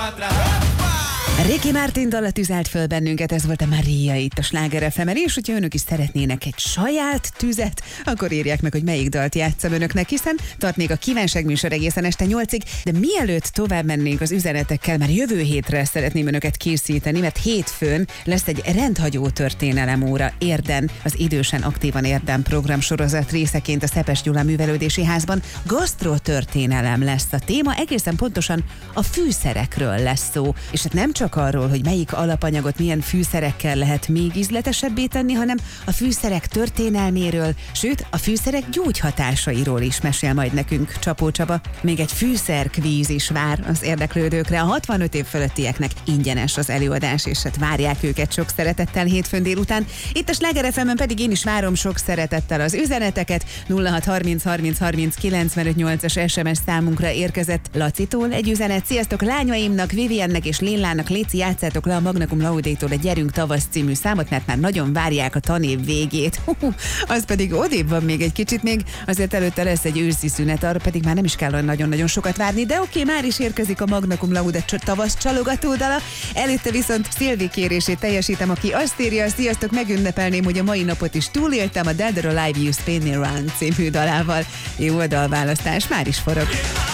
Ricky Martin dala tüzelt föl bennünket, ez volt a Maria itt a Sláger FM-en, és hogyha önök is szeretnének egy saját tüzet, akkor írják meg, hogy melyik dalt játsszam önöknek, hiszen tart még a kívánságműsor egészen este 8-ig, de mielőtt tovább mennénk az üzenetekkel, már jövő hétre szeretném önöket készíteni, mert hétfőn lesz egy rendhagyó történelem óra Érden, az Idősen Aktívan Érden programsorozat részeként a Szepes Gyula Művelődési Házban. Gasztrotörténelem lesz a téma, egészen pontosan a fűszerekről lesz szó, és hát nem csak arról, hogy melyik alapanyagot milyen fűszerekkel lehet még ízletesebbé tenni, hanem a fűszerek történelméről, sőt a fűszerek gyógyhatásairól is mesél majd nekünk Csapó Csaba. Még egy fűszerkvíz is vár az érdeklődőkre. A 65 év fölöttieknek ingyenes az előadás, és hát várják őket sok szeretettel hétfőn délután. Itt a Sláger FM-en pedig én is várom sok szeretettel az üzeneteket. 0630 30 30 95 8-as SMS számunkra érkezett Lacitól egy üzenet. Sziasztok, lányaimnak, Viviennek és Lillának, léci, játszátok le a Magna Cum Laude-tól a Gyerünk tavasz című számot, mert már nagyon várják a tanév végét. Az pedig odébb van még egy kicsit, még azért előtte lesz egy őszi szünet, arra pedig már nem is kell nagyon-nagyon sokat várni, de oké, már is érkezik a Magna Cum Laude tavasz csalogató dala. Előtte viszont Szilvi kérését teljesítem, aki azt írja: sziasztok, megünnepelném, hogy a mai napot is túléltem a Dead or Alive You Spin Me Round című dalával. Jó a dalválasztás, már is forog.